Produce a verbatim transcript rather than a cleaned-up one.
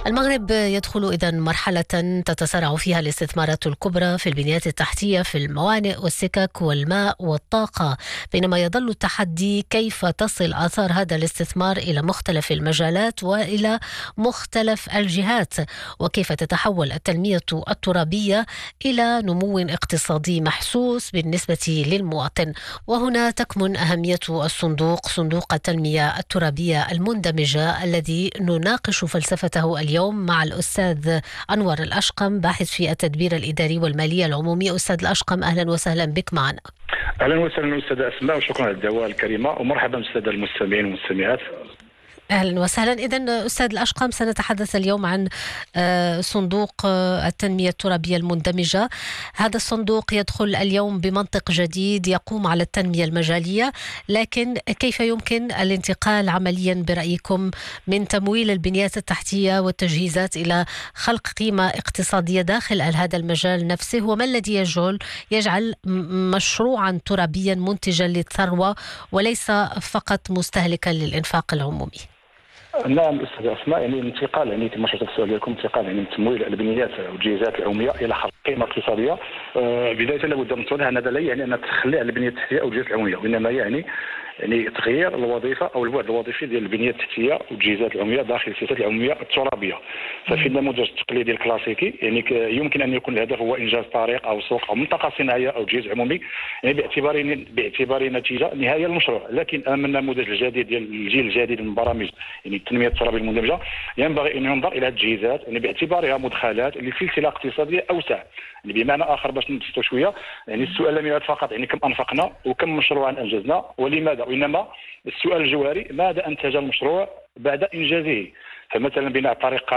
المغرب يدخل إذن مرحلة تتسارع فيها الاستثمارات الكبرى في البنيات التحتية في الموانئ والسكك والماء والطاقة، بينما يظل التحدي كيف تصل آثار هذا الاستثمار إلى مختلف المجالات وإلى مختلف الجهات، وكيف تتحول التنمية الترابية إلى نمو اقتصادي محسوس بالنسبة للمواطن. وهنا تكمن أهمية الصندوق، صندوق التنمية الترابية المندمجة، الذي نناقش فلسفته اليوم مع الأستاذ أنور الأشقم، باحث في التدبير الإداري والمالية العمومي. أستاذ الأشقم، أهلا وسهلا بك معنا. أهلا وسهلا أستاذة أسماء، وشكرا على الدعوة الكريمة، ومرحبا بالسادة المستمعين والمستمعات. أهلا وسهلا. إذن أستاذ الأشقم، سنتحدث اليوم عن صندوق التنمية الترابية المندمجة. هذا الصندوق يدخل اليوم بمنطق جديد يقوم على التنمية المجالية، لكن كيف يمكن الانتقال عمليا برأيكم من تمويل البنيات التحتية والتجهيزات إلى خلق قيمة اقتصادية داخل هذا المجال نفسه؟ وما الذي يجعل يجعل مشروعا ترابيا منتجا للثروة وليس فقط مستهلكا للإنفاق العمومي؟ نعم أستاذ أسماء، يعني الانتقال يعني كما شرحت في السؤال ديالكم، انتقال يعني من تمويل البنيات والجهازات العموميه الى خلق قيمه اقتصاديه. آه بدايه لابد من توضيح ان هذا لا يعني ان تخلي على البنيه التحتيه او الجهازات العموميه، وانما يعني يعني تغيير الوظيفه او البعد الوظيفي ديال البنيه التحتيه والجهازات العموميه داخل السياسات العموميه الترابيه. ففي النموذج التقليدي الكلاسيكي يعني يمكن ان يكون الهدف هو انجاز طريق او سوق او منطقه صناعيه او جهاز عمومي، يعني باعتبار باعتبار نتيجه نهايه المشروع. لكن امام النموذج الجديد ديال الجيل الجديد من برامج يعني التنميه الترابيه المندمجه، ينبغي ان ينظر الى الجهازات يعني باعتبارها مدخلات اللي في سلسله اقتصاديه اوسع. يعني بمعنى اخر، باش نبسطوا شويه، يعني السؤال لم يعد فقط يعني كم انفقنا وكم مشروعا انجزنا ولماذا، وانما السؤال الجوهري: ماذا انتج المشروع بعد انجازه؟ فمثلا بناء طريق